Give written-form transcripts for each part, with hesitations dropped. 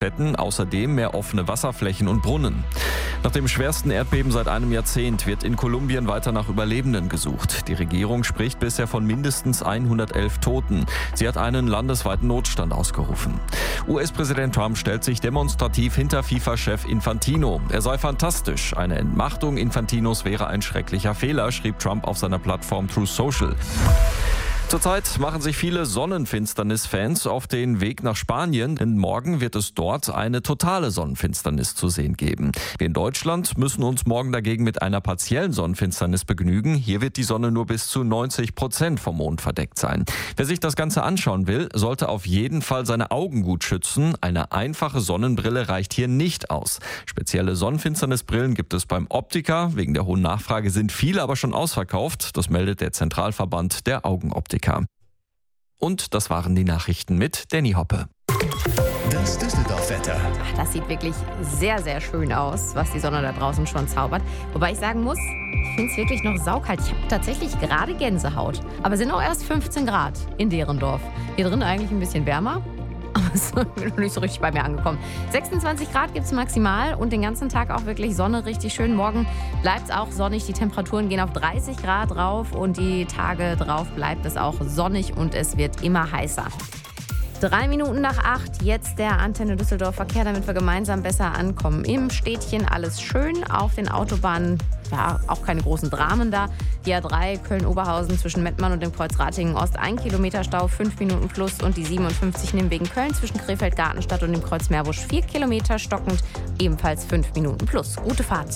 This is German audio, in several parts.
hätten außerdem mehr offene Wasserflächen und Brunnen. Nach dem schwersten Erdbeben seit einem Jahrzehnt wird in Kolumbien weiter nach Überlebenden gesucht. Die Regierung spricht bisher von mindestens 111 Toten. Sie hat einen landesweiten Notstand ausgerufen. US-Präsident Trump stellt sich demonstrativ hinter FIFA-Chef Infantino. Er sei fantastisch. Eine Entmachtung Infantinos wäre ein schrecklicher Fehler, schrieb Trump auf seiner Plattform Truth Social. Zurzeit machen sich viele Sonnenfinsternis-Fans auf den Weg nach Spanien, denn morgen wird es dort eine totale Sonnenfinsternis zu sehen geben. Wir in Deutschland müssen uns morgen dagegen mit einer partiellen Sonnenfinsternis begnügen. Hier wird die Sonne nur bis zu 90% vom Mond verdeckt sein. Wer sich das Ganze anschauen will, sollte auf jeden Fall seine Augen gut schützen. Eine einfache Sonnenbrille reicht hier nicht aus. Spezielle Sonnenfinsternisbrillen gibt es beim Optiker. Wegen der hohen Nachfrage sind viele aber schon ausverkauft. Das meldet der Zentralverband der Augenoptiker. Und das waren die Nachrichten mit Danny Hoppe. Das Düsseldorf-Wetter. Das sieht wirklich sehr, sehr schön aus, was die Sonne da draußen schon zaubert. Wobei ich sagen muss, ich finde es wirklich noch saukalt. Ich habe tatsächlich gerade Gänsehaut. Aber es sind auch erst 15 Grad in Derendorf. Hier drin eigentlich ein bisschen wärmer. Aber es ist noch nicht so richtig bei mir angekommen. 26 Grad gibt es maximal und den ganzen Tag auch wirklich Sonne, richtig schön. Morgen bleibt es auch sonnig. Die Temperaturen gehen auf 30 Grad rauf und die Tage drauf bleibt es auch sonnig und es wird immer heißer. 3 Minuten nach 8, jetzt der Antenne Düsseldorf Verkehr, damit wir gemeinsam besser ankommen. Im Städtchen alles schön, auf den Autobahnen ja auch keine großen Dramen da. Die A3 Köln-Oberhausen zwischen Mettmann und dem Kreuz Ratingen-Ost 1 Kilometer Stau, 5 Minuten plus und die 57 Nimwegen-Köln zwischen Krefeld-Gartenstadt und dem Kreuz Meerbusch 4 Kilometer stockend, ebenfalls 5 Minuten plus. Gute Fahrt.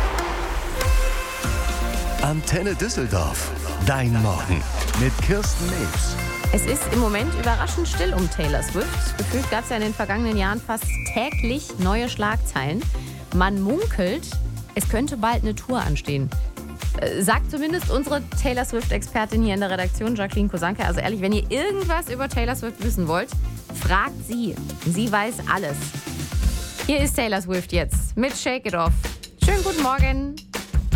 Antenne Düsseldorf. Dein Morgen mit Kirsten Nebs. Es ist im Moment überraschend still um Taylor Swift. Gefühlt gab es ja in den vergangenen Jahren fast täglich neue Schlagzeilen. Man munkelt, es könnte bald eine Tour anstehen. Sagt zumindest unsere Taylor Swift-Expertin hier in der Redaktion, Jacqueline Kosanke. Also ehrlich, wenn ihr irgendwas über Taylor Swift wissen wollt, fragt sie. Sie weiß alles. Hier ist Taylor Swift jetzt mit Shake It Off. Schönen guten Morgen.